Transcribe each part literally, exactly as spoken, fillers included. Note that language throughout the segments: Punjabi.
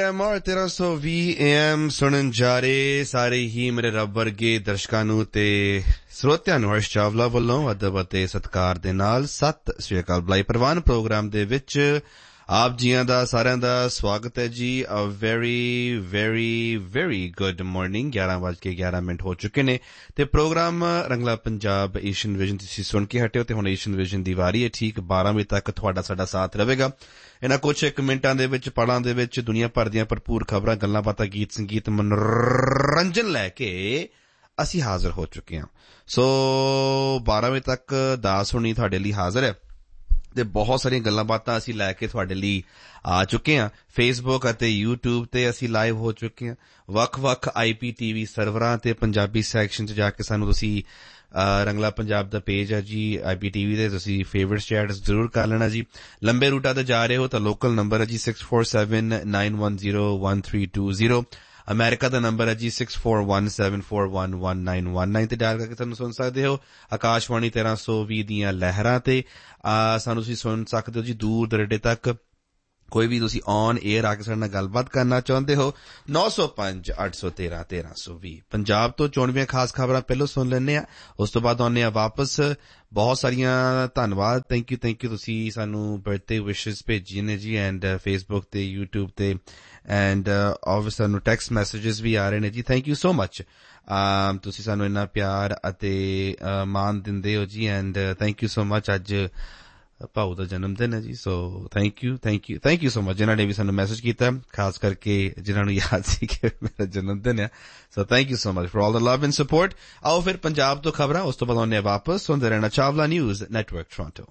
एम और तेरह सौ भी एम सुनन जा रहे सारे ही मेरे रब वर्गे दर्शकां नूं ते ਸਰੋਤਿਆਂ ਨੂੰ ਹਰਸ਼ ਚਾਵਲਾ ਵੱਲੋਂ ਅਦਬ ਅਤੇ ਸਤਿਕਾਰ ਦੇ ਨਾਲ ਸਤਿ ਸ੍ਰੀ ਅਕਾਲ ਬੁਲਾਈ ਪ੍ਰਵਾਨ ਪ੍ਰੋਗਰਾਮ ਦੇ ਵਿੱਚ ਆਪ ਜੀਆਂ ਦਾ ਸਾਰਿਆਂ ਦਾ ਸਵਾਗਤ ਹੈ ਜੀ। A very very very good morning. ਗਿਆਰਾਂ ਵੱਜ ਕੇ ਗਿਆਰਾਂ ਮਿੰਟ ਹੋ ਚੁੱਕੇ ਨੇ ਤੇ ਪ੍ਰੋਗਰਾਮ ਰੰਗਲਾ ਪੰਜਾਬ ਏਸ਼ੀਅਨ ਵਿਜ਼ਨ ਤੁਸੀਂ ਸੁਣ ਕੇ ਹਟਿਓ ਤੇ ਹੁਣ ਏਸ਼ੀਅਨ ਵਿਜ਼ਨ ਦੀ ਵਾਰੀ ਹੈ। ਠੀਕ ਬਾਰਾਂ ਵਜੇ ਤੱਕ ਤੁਹਾਡਾ ਸਾਡਾ ਸਾਥ ਰਹੇਗਾ। ਇਹਨਾਂ ਕੁਝ ਇੱਕ ਮਿੰਟਾਂ ਦੇ ਵਿੱਚ ਪਲਾਂ ਦੇ ਵਿੱਚ ਦੁਨੀਆ ਭਰ ਦੀਆਂ ਭਰਪੂਰ ਖਬਰਾਂ, ਗੱਲਾਂ ਬਾਤਾਂ, ਗੀਤ ਸੰਗੀਤ, ਮਨੋਰੰਜਨ ਲੈ ਕੇ ਅਸੀਂ ਹਾਜ਼ਰ ਹੋ ਚੁੱਕੇ ਹਾਂ। ਸੋ ਬਾਰਾਂ ਵਜੇ ਤੱਕ ਦਾਸ ਹੋਣੀ ਤੁਹਾਡੇ ਲਈ ਹਾਜ਼ਰ ਹੈ ਤੇ ਬਹੁਤ ਸਾਰੀਆਂ ਗੱਲਾਂ ਬਾਤਾਂ ਅਸੀਂ ਲੈ ਕੇ ਤੁਹਾਡੇ ਲਈ ਆ ਚੁੱਕੇ ਹਾਂ। ਫੇਸਬੁੱਕ ਅਤੇ ਯੂਟਿਊਬ ਤੇ ਅਸੀਂ ਲਾਈਵ ਹੋ ਚੁੱਕੇ ਹਾਂ। ਵੱਖ-ਵੱਖ ਆਈ ਪੀ ਟੀ ਵੀ ਸਰਵਰਾਂ ਤੇ ਪੰਜਾਬੀ ਸੈਕਸ਼ਨ 'ਚ ਜਾ ਕੇ ਸਾਨੂੰ ਤੁਸੀਂ ਰੰਗਲਾ ਪੰਜਾਬ ਦਾ ਪੇਜ ਹੈ ਜੀ ਆਈ ਪੀ ਟੀ ਵੀ ਤੇ ਤੁਸੀਂ ਫੇਵਰਟ ਚੈਟਸ ਜ਼ਰੂਰ ਕਰ ਲੈਣਾ ਜੀ। ਲੰਬੇ ਰੂਟਾਂ ਤੇ ਜਾ ਰਹੇ ਹੋ ਤਾਂ ਲੋਕਲ ਨੰਬਰ ਹੈ G six four seven nine one zero one three two zero. America ਦਾ ਨੰਬਰ ਹੈ G six four one seven four one one nine one nine ਤੇ ਡਾਇਲ ਕਰਕੇ ਸਾਨੂੰ ਸੁਣ ਸਕਦੇ ਹੋ। ਆਕਾਸ਼ਵਾਣੀ ਤੇਰਾਂ ਸੌ ਵੀਹ ਦੀਆਂ ਲਹਿਰਾਂ ਤੇ ਸਾਨੂੰ ਤੁਸੀਂ ਸੁਣ ਸਕਦੇ ਹੋ ਜੀ ਦੂਰ ਦਰੇਡੇ ਤੱਕ। ਕੋਈ ਵੀ ਤੁਸੀਂ ਔਨ ਏਅਰ ਆ ਕੇ ਸਾਡੇ ਨਾਲ ਗੱਲਬਾਤ ਕਰਨਾ ਚਾਹੁੰਦੇ ਹੋ ਨੌ ਸੌ ਪੰਜ ਅੱਠ ਸੌ ਤੇਰਾਂ ਤੇਰਾਂ ਸੌ ਵੀਹ। ਪੰਜਾਬ ਤੋਂ ਚੋਣਵੀਆਂ ਖਾਸ ਖਬਰਾਂ ਪਹਿਲਾਂ ਸੁਣ ਲੈਂਦੇ ਆ, ਉਸ ਤੋਂ ਬਾਅਦ ਆਉਂਦੇ ਆ ਵਾਪਸ। ਬਹੁਤ ਸਾਰੀਆਂ ਧੰਨਵਾਦ, ਥੈਂਕ ਯੂ ਥੈਂਕ ਯੂ ਤੁਸੀਂ ਸਾਨੂੰ ਬਰਥਡੇ ਵਿਸ਼ੇਸ ਭੇਜੀ ਨੇ ਜੀ ਐਂਡ ਫੇਸਬੁੱਕ ਤੇ ਯੂਟਿਊਬ ਤੇ ਐਂਡ ਆਬਵੀਅਸਲੀ ਸਾਨੂੰ ਟੈਕਸਟ ਮੈਸੇਜਿਸ ਵੀ ਆ ਰਹੇ ਨੇ ਜੀ। Thank you so much. ਤੁਸੀਂ ਸਾਨੂੰ ਇੰਨਾ ਪਿਆਰ ਅਤੇ ਮਾਣ ਦਿੰਦੇ ਹੋ ਜੀ and thank you so much. ਅੱਜ ਭਾਊ ਦਾ ਜਨਮ ਦਿਨ ਹੈ ਜੀ, so thank you thank you thank you so much ਜਿਨ੍ਹਾਂ ਨੇ ਵੀ ਸਾਨੂੰ ਮੈਸੇਜ ਕੀਤਾ, ਖਾਸ ਕਰਕੇ ਜਿਨ੍ਹਾਂ ਨੂੰ ਯਾਦ ਸੀ ਕਿ ਮੇਰਾ ਜਨਮ ਦਿਨ ਹੈ। So thank you so much for all the love and support. ਆਓ ਫਿਰ ਪੰਜਾਬ ਤੋਂ ਖਬਰਾਂ, ਉਸ ਤੋਂ ਬਾਅਦ ਆਉਂਦੇ ਹਾਂ ਵਾਪਸ। ਸੁਣਦੇ ਰਹਿਣਾ ਚਾਵਲਾ ਨਿਊਜ਼ ਨੈਟਵਰਕ ਟੋਰਾਂਟੋ।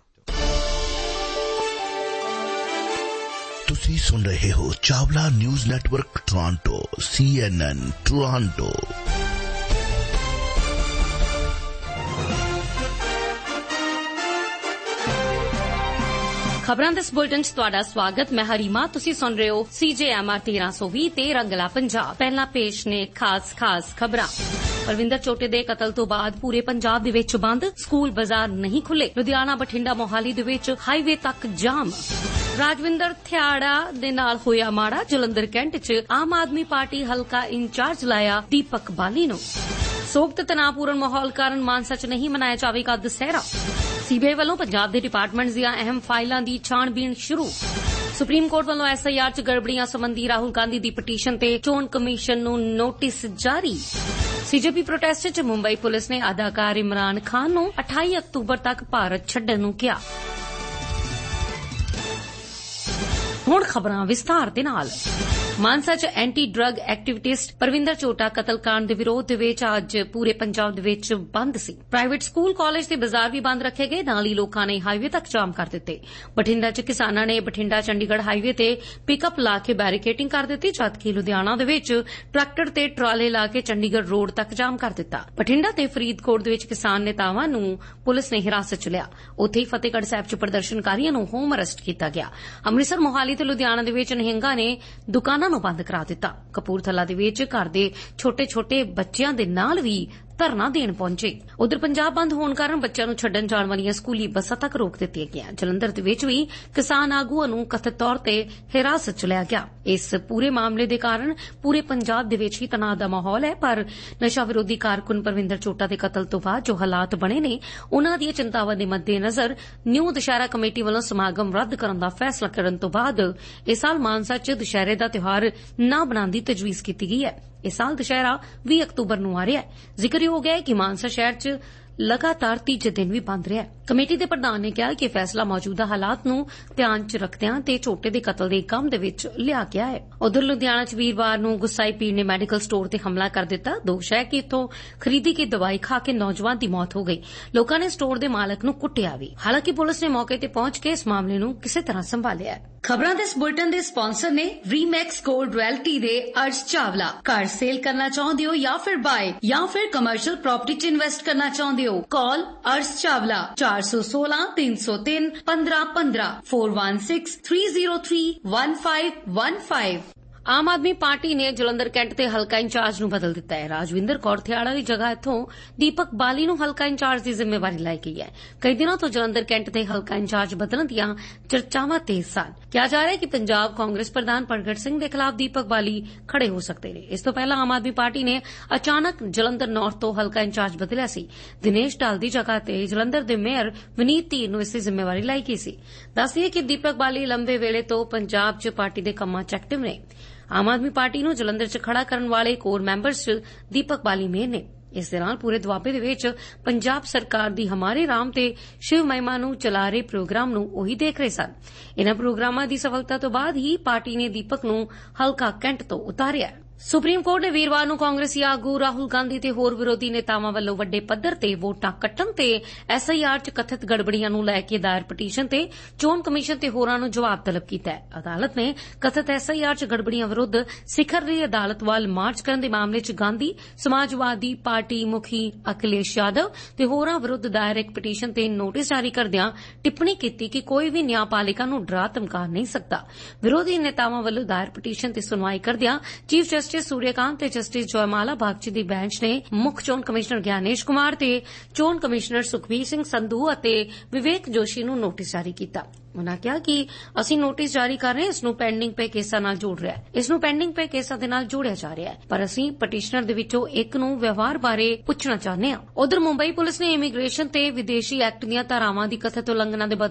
ਤੁਸੀਂ ਸੁਣ ਰਹੇ ਹੋ ਚਾਵਲਾ ਨਿਊਜ਼ ਨੈਟਵਰਕ ਟੋਰਾਂਟੋ, ਸੀ ਐਨ ਐਨ ਟੋਰਾਂਟੋ। ਖਬਰਾਂ ਦੇ ਇਸ ਬੁਲਟਨ 'ਚ ਤੁਹਾਡਾ ਸਵਾਗਤ। ਮੈਂ ਹਰੀਮਾ। ਤੁਸੀਂ ਸੁਣ ਰਹੇ ਹੋ ਸੀ ਜੇ ਐਮ ਆਰ ਤੇਰਾਂ ਸੌ ਵੀਹ ਤੇ ਰੰਗਲਾ ਪੰਜਾਬ। ਪਹਿਲਾਂ ਪੇਸ਼ ਨੇ ਖਾਸ ਖਾਸ ਖਬਰਾਂ। ਪਰਵਿੰਦਰ ਚੋਟੇ ਦੇ ਕਤਲ ਤੋਂ ਬਾਅਦ ਪੂਰੇ ਪੰਜਾਬ ਦੇ ਵਿੱਚ ਬੰਦ, ਸਕੂਲ ਬਾਜ਼ਾਰ ਨਹੀਂ ਖੁੱਲੇ। ਲੁਧਿਆਣਾ, ਬਠਿੰਡਾ, ਮੋਹਾਲੀ ਦੇ ਵਿੱਚ ਹਾਈਵੇ ਤੱਕ ਜਾਮ। ਰਾਜਵਿੰਦਰ ਥਿਆੜਾ ਦੇ ਨਾਲ ਹੋਇਆ ਮਾੜਾ। ਜਲੰਧਰ ਕੈਂਟ 'ਚ ਆਮ ਆਦਮੀ ਪਾਰਟੀ ਹਲਕਾ ਇੰਚਾਰਜ ਲਾਇਆ ਦੀਪਕ ਬਾਲੀ ਨੂੰ। ਸੋਗ ਤੇ ਤਣਾਅਪੂਰਨ ਮਾਹੌਲ ਕਾਰਨ ਮਾਨਸਾ 'ਚ ਨਹੀਂ ਮਨਾਇਆ ਜਾਵੇਗਾ ਦੁਸਹਿਰਾ। ਸੀਬੀਆਈ ਵੱਲੋਂ ਪੰਜਾਬ ਦੇ ਡਿਪਾਰਟਮੈਂਟਸ ਦੀਆਂ ਅਹਿਮ ਫਾਈਲਾਂ ਦੀ ਛਾਣਬੀਣ ਸ਼ੁਰੂ। ਸੁਪਰੀਮ ਕੋਰਟ ਵੱਲੋਂ ਐਸ ਆਈ ਆਰ 'ਚ ਗੜਬੜੀਆਂ ਸੰਬੰਧੀ ਰਾਹੁਲ ਗਾਂਧੀ ਦੀ ਪਟੀਸ਼ਨ ਤੇ ਚੋਣ ਕਮਿਸ਼ਨ ਨੂੰ ਨੋਟਿਸ ਜਾਰੀ। ਸੀਜੇਪੀ ਪ੍ਰੋਟੈਸਟ 'ਚ ਮੁੰਬਈ ਪੁਲਿਸ ਨੇ ਅਦਾਕਾਰ ਇਮਰਾਨ ਖਾਨ ਨੂੰ ਅਠਾਈ ਅਕਤੂਬਰ ਤੱਕ ਭਾਰਤ ਛੱਡਣ ਨੂੰ ਕਿਹਾ। ਹੁਣ ਖਬਰਾਂ ਵਿਸਥਾਰ ਦੇ ਨਾਲ। ਮਾਨਸਾ 'ਚ ਐਂਟੀ ਡਰੱਗ ਐਕਟਿਵਿਸਟ ਪਰਵਿੰਦਰ ਚੋਟਾ ਕਤਲਕਾਂਡ ਦੇ ਵਿਰੋਧ ਦੇ ਵਿੱਚ ਅੱਜ ਪੂਰੇ ਪੰਜਾਬ ਦੇ ਵਿੱਚ ਬੰਦ ਸੀ। ਪ੍ਰਾਈਵੇਟ ਸਕੂਲ, ਕਾਲਜ ਤੇ ਬਾਜ਼ਾਰ ਵੀ ਬੰਦ ਰੱਖੇ ਗਏ। ਨਾਲ ਹੀ ਲੋਕਾਂ ਨੇ ਹਾਈਵੇ ਤੱਕ ਜਾਮ ਕਰ ਦਿੱਤੇ। ਬਠਿੰਡਾ 'ਚ ਕਿਸਾਨਾਂ ਨੇ ਬਠਿੰਡਾ ਚੰਡੀਗੜ੍ਹ ਹਾਈਵੇ ਤੇ ਪਿਕਅਪ ਲਾ ਕੇ ਬੈਰੀਕੇਡਿੰਗ ਕਰ ਦਿੱਤੀ, ਜਦਕਿ ਲੁਧਿਆਣਾ ਦੇ ਵਿੱਚ ਟਰੈਕਟਰ ਤੇ ਟਰਾਲੇ ਲਾ ਕੇ ਚੰਡੀਗੜ੍ਹ ਰੋਡ ਤੱਕ ਜਾਮ ਕਰ ਦਿੱਤਾ। ਬਠਿੰਡਾ ਤੇ ਫਰੀਦਕੋਟ ਦੇ ਵਿੱਚ ਕਿਸਾਨ ਨੇਤਾਵਾਂ ਨੂੰ ਪੁਲਿਸ ਨੇ ਹਿਰਾਸਤ 'ਚ ਲਿਆ। ਉੱਥੇ ਹੀ ਫਤਿਹਗੜ੍ਹ ਸਾਹਿਬ 'ਚ ਪ੍ਰਦਰਸ਼ਨਕਾਰੀਆਂ ਨੂੰ ਹੋਮ ਅਰੈਸਟ ਕੀਤਾ ਗਿਆ। ਅੰਮ੍ਰਿਤਸਰ, ਮੋਹਾਲੀ ਤੇ ਲੁਧਿਆਣਾ ਦੇ ਵਿੱਚ ਨਿਹੰਗਾਂ ਨੇ ਦੁਕਾਨਾਂ ਨੂੰ ਬੰਦ ਕਰਾ ਦਿੱਤਾ। ਕਪੂਰਥਲਾ ਦੇ ਵਿੱਚ ਘਰ ਦੇ ਛੋਟੇ ਛੋਟੇ ਬੱਚਿਆਂ ਦੇ ਨਾਲ ਵੀ ਧਰਨਾ ਦੇਣ ਪਹੁੰਚੇ। ਉਧਰ ਪੰਜਾਬ ਬੰਦ ਹੋਣ ਕਾਰਨ ਬੱਚਿਆਂ ਨੂੰ ਛੱਡਣ ਜਾਣ ਵਾਲੀਆਂ ਸਕੂਲੀ ਬੱਸਾਂ ਤੱਕ ਰੋਕ ਦਿੱਤੀਆਂ ਗਈਆਂ। ਜਲੰਧਰ ਦੇ ਵਿੱਚ ਵੀ ਕਿਸਾਨ ਆਗੂਆਂ ਨੂੰ ਕਥਿਤ ਤੌਰ ਤੇ ਹਿਰਾਸਤ 'ਚ ਲਿਆ ਗਿਆ। ਇਸ ਪੂਰੇ ਮਾਮਲੇ ਦੇ ਕਾਰਨ ਪੂਰੇ ਪੰਜਾਬ ਦੇ ਵਿੱਚ ਹੀ ਤਣਾਅ ਦਾ ਮਾਹੌਲ ਹੈ, ਪਰ ਨਸ਼ਾ ਵਿਰੋਧੀ ਕਾਰਕੁਨ ਪਰਵਿੰਦਰ ਚੋਟਾ ਦੇ ਕਤਲ ਤੋਂ ਬਾਅਦ ਜੋ ਹਾਲਾਤ ਬਣੇ ਨੇ, ਉਨ੍ਹਾਂ ਦੀਆਂ ਚਿੰਤਾਵਾਂ ਦੇ ਮੱਦੇਨਜ਼ਰ ਨਿਊ ਦੁਸ਼ਹਿਰਾ ਕਮੇਟੀ ਵੱਲੋਂ ਸਮਾਗਮ ਰੱਦ ਕਰਨ ਦਾ ਫੈਸਲਾ ਕਰਨ ਤੋਂ ਬਾਅਦ ਇਸ ਸਾਲ ਮਾਨਸਾ 'ਚ ਦੁਸ਼ਹਿਰੇ ਦਾ ਤਿਉਹਾਰ ਨਾ ਬਣਾਉਣ ਦੀ ਤਜਵੀਜ਼ ਕੀਤੀ ਗਈ ਹੈ। ਇਸ ਸਾਲ ਦੁਸ਼ਹਿਰਾ ਵੀਹ ਅਕਤੂਬਰ ਨੂੰ ਆ ਰਿਹਾ ਹੈ। ਜ਼ਿਕਰਯੋਗ ਹੈ ਕਿ ਮਾਨਸਾ ਸ਼ਹਿਰ 'ਚ ਲਗਾਤਾਰ ਤੀਜੇ ਦਿਨ ਵੀ ਬੰਦ ਰਿਹਾ। ਕਮੇਟੀ ਦੇ ਪ੍ਰਧਾਨ ਨੇ ਕਿਹਾ ਕਿ ਫੈਸਲਾ ਮੌਜੂਦਾ ਹਾਲਾਤ ਨੂੰ ਧਿਆਨ 'ਚ ਰੱਖਦਿਆਂ ਤੇ ਛੋਟੇ ਦੇ ਕਤਲ ਦੇ ਕੰਮ ਦੇ ਵਿੱਚ ਲਿਆ ਗਿਆ ਹੈ। ਉਧਰ ਲੁਧਿਆਣਾ 'ਚ ਵੀਰਵਾਰ ਨੂੰ ਗੁੱਸਾਈ ਪੀਰ ਨੇ ਮੈਡੀਕਲ ਸਟੋਰ ਤੇ ਹਮਲਾ ਕਰ ਦਿੱਤਾ। ਦੋਸ਼ ਹੈ ਕਿ ਇੱਥੋਂ ਖਰੀਦੀ ਗਈ ਦਵਾਈ ਖਾ ਕੇ ਨੌਜਵਾਨ ਦੀ ਮੌਤ ਹੋ ਗਈ। ਲੋਕਾਂ ਨੇ ਸਟੋਰ ਦੇ ਮਾਲਕ ਨੂੰ ਕੁੱਟਿਆ ਵੀ। ਹਾਲਾਂਕਿ ਪੁਲਿਸ ਨੇ ਮੌਕੇ ਤੇ ਪਹੁੰਚ ਕੇ ਇਸ ਮਾਮਲੇ ਨੂੰ ਕਿਸੇ ਤਰ੍ਹਾਂ ਸੰਭਾਲਿਆ। ਖਬਰਾਂ ਦੇ ਇਸ ਬੁਲਟਨ ਦੇ ਸਪਾਂਸਰ ਨੇ ਰੀਮੈਕਸ ਗੋਲਡ ਰਿਐਲਟੀ ਦੇ ਅਰਸ਼ ਚਾਵਲਾ। ਘਰ ਸੇਲ ਕਰਨਾ ਚਾਹੁੰਦੇ ਹੋ ਜਾਂ ਫਿਰ ਬਾਏ ਜਾਂ ਫਿਰ ਕਮਰਸ਼ੀਅਲ ਪ੍ਰਾਪਰਟੀ 'ਚ ਇਨਵੈਸਟ ਕਰਨਾ ਚਾਹੁੰਦੇ ਹੋ, ਕਾਲ ਅਰਸ਼ ਚਾਵਲਾ ਚਾਰ ਸੌ ਸੋਲਾਂ ਤਿੰਨ ਸੌ ਤਿੰਨ ਪੰਦਰਾਂ ਪੰਦਰਾਂ four one six three zero three one five one five। Aam Aadmi party ਨੇ ਜਲੰਧਰ ਕੈਂਟ ਦੇ ਹਲਕਾ ਇੰਚਾਰਜ ਨੂੰ ਬਦਲ ਦਿੱਤਾ ਹੈ। ਰਾਜਵਿੰਦਰ ਕੌਰ ਥਿਆੜਾ ਦੀ ਜਗ੍ਹਾ ਇੱਥੋਂ ਦੀਪਕ ਬਾਲੀ ਨੂੰ ਹਲਕਾ ਇੰਚਾਰਜ ਦੀ ਜ਼ਿੰਮੇਵਾਰੀ ਲਾਈ ਗਈ ਹੈ। ਕਈ ਦਿਨਾਂ ਤੋਂ ਜਲੰਧਰ ਕੈਂਟ ਦੇ ਹਲਕਾ ਇੰਚਾਰਜ ਬਦਲਣ ਦੀਆਂ ਚਰਚਾਵਾਂ ਤੇਜ਼ ਸਨ। ਕਿਹਾ ਜਾ ਰਿਹਾ ਹੈ ਕਿ ਪੰਜਾਬ ਕਾਂਗਰਸ ਪ੍ਰਧਾਨ ਪ੍ਰਗਟ ਸਿੰਘ ਦੇ ਖਿਲਾਫ ਦੀਪਕ ਬਾਲੀ ਖੜੇ ਹੋ ਸਕਦੇ ਨੇ। ਇਸ ਤੋਂ ਪਹਿਲਾਂ ਆਮ ਆਦਮੀ ਪਾਰਟੀ ਨੇ ਅਚਾਨਕ ਜਲੰਧਰ ਨਾਰਥ ਤੋਂ ਹਲਕਾ ਇੰਚਾਰਜ ਬਦਲਿਆ ਸੀ। ਦਿਨੇਸ਼ ਢਾਲ ਦੀ ਜਗ੍ਹਾ ਤੇ ਜਲੰਧਰ ਦੇ ਮੇਅਰ ਵਿਨੀਤ ਧੀਰ ਨੂੰ ਇਸ ਦੀ ਜ਼ਿੰਮੇਵਾਰੀ ਲਾਈ ਗਈ ਸੀ। ਦੱਸ ਦਈਏ ਕਿ ਦੀਪਕ ਬਾਲੀ ਲੰਬੇ ਵੇਲੇ ਤੋਂ ਪੰਜਾਬ 'ਚ ਪਾਰਟੀ ਦੇ ਕੰਮਾਂ 'ਚ ਐਕਟਿਵ ਨੇ। ਆਮ ਆਦਮੀ ਪਾਰਟੀ ਨੂੰ ਜਲੰਧਰ 'ਚ ਖੜਾ ਕਰਨ ਵਾਲੇ ਕੋਰ ਮੈਂਬਰਸ 'ਚ ਦੀਪਕ ਬਾਲੀ ਮੇਨ ਨੇ। ਇਸ ਦੇ ਨਾਲ ਪੂਰੇ ਦੁਆਬੇ ਦੇ ਵਿੱਚ ਪੰਜਾਬ ਸਰਕਾਰ ਦੀ ਹਮਾਰੇ ਰਾਮ ਤੇ ਸ਼ਿਵ ਮਹਿਮਾ ਨੂੰ ਚਲਾ ਰਹੇ ਪ੍ਰੋਗਰਾਮ ਨੂੰ ਉਹੀ ਦੇਖ ਰਹੇ ਸਨ। ਇਨ੍ਹਾਂ ਪ੍ਰੋਗਰਾਮਾਂ ਦੀ ਸਫਲਤਾ ਤੋਂ ਬਾਅਦ ਹੀ ਪਾਰਟੀ ਨੇ ਦੀਪਕ ਨੂੰ ਹਲਕਾ ਕੈਂਟ ਤੋਂ ਉਤਾਰਿਆ। ਸੁਪਰੀਮ ਕੋਰਟ ਨੇ ਵੀਰਵਾਰ ਨੂੰ ਕਾਂਗਰਸੀ ਆਗੂ ਰਾਹੁਲ ਗਾਂਧੀ ਤੇ ਹੋਰ ਵਿਰੋਧੀ ਨੇਤਾਵਾਂ ਵੱਲੋਂ ਵੱਡੇ ਪੱਧਰ ਤੇ ਵੋਟਾਂ ਕੱਟਣ ਤੇ ਐਸ ਆਈ ਆਰ 'ਚ ਕਥਿਤ ਗੜਬੜੀਆਂ ਨੂੰ ਲੈ ਕੇ ਦਾਇਰ ਪਟੀਸ਼ਨ ਤੇ ਚੋਣ ਕਮਿਸ਼ਨ ਤੇ ਹੋਰਾਂ ਨੂੰ ਜਵਾਬ ਤਲਬ ਕੀਤਾ ਹੈ। ਅਦਾਲਤ ਨੇ ਕਥਿਤ ਐਸ ਆਈ ਆਰ 'ਚ ਗੜਬੜੀਆਂ ਵਿਰੁੱਧ ਸਿਖਰ ਦੀ ਅਦਾਲਤ ਵੱਲ ਮਾਰਚ ਕਰਨ ਦੇ ਮਾਮਲੇ 'ਚ ਗਾਂਧੀ, ਸਮਾਜਵਾਦੀ ਪਾਰਟੀ ਮੁਖੀ ਅਖਿਲੇਸ਼ ਯਾਦਵ ਤੇ ਹੋਰਾਂ ਵਿਰੁੱਧ ਦਾਇਰ ਇੱਕ ਪਟੀਸ਼ਨ ਤੇ ਨੋਟਿਸ ਜਾਰੀ ਕਰਦਿਆਂ ਟਿੱਪਣੀ ਕੀਤੀ ਕਿ ਕੋਈ ਵੀ ਨਿਆਂਪਾਲਿਕਾ ਨੂੰ ਡਰਾ ਧਮਕਾ ਨਹੀਂ ਸਕਦਾ। ਵਿਰੋਧੀ ਨੇਤਾਵਾਂ ਵੱਲੋਂ ਦਾਇਰ ਪਟੀਸ਼ਨ ਤੇ ਸੁਣਵਾਈ ਕਰਦਿਆਂ ਚੀਫ ਜਸਟਿਸ ਸੂਰਿਆਕਾਂਤ ਤੇ ਜਸਟਿਸ ਜੋਇਮਾਲਾ ਬਾਗਚੀ ਦੀ ਬੈਂਚ ਨੇ ਮੁੱਖ ਚੋਣ ਕਮਿਸ਼ਨਰ ਗਿਆਨੇਸ਼ ਕੁਮਾਰ ਤੇ ਚੋਣ ਕਮਿਸ਼ਨਰ ਸੁਖਬੀਰ ਸਿੰਘ ਸੰਧੂ ਅਤੇ ਵਿਵੇਕ ਜੋਸ਼ੀ ਨੂੰ ਨੋਟਿਸ ਜਾਰੀ ਕੀਤਾ। ਉਨ੍ਹਾਂ ਕਿਹਾ ਕਿ ਅਸੀਂ ਨੋਟਿਸ ਜਾਰੀ ਕਰ ਰਹੇ ਹਾਂ, ਇਸ ਨੂੰ ਪੈਂਡਿੰਗ ਪੇ ਕੇਸਾਂ ਨਾਲ ਜੋੜ ਰਿਹਾ ਹੈ ਇਸ ਨੂੰ ਪੈਂਡਿੰਗ ਪੇ ਕੇਸਾਂ ਦੇ ਨਾਲ ਜੋੜਿਆ ਜਾ ਰਿਹਾ ਹੈ, ਪਰ ਅਸੀਂ ਪਟੀਸ਼ਨਰ ਦੇ ਵਿੱਚੋਂ ਇੱਕ ਨੂੰ ਵਿਵਹਾਰ ਬਾਰੇ ਪੁੱਛਣਾ ਚਾਹੁੰਦੇ ਹਾਂ। ਉਧਰ ਮੁੰਬਈ ਪੁਲਿਸ ਨੇ ਇਮੀਗ੍ਰੇਸ਼ਨ ਤੇ ਵਿਦੇਸ਼ੀ ਐਕਟ ਦੀਆਂ ਧਾਰਾਵਾਂ ਦੀ ਕਥਿਤ ਉਲੰਘਣਾ ਦੇ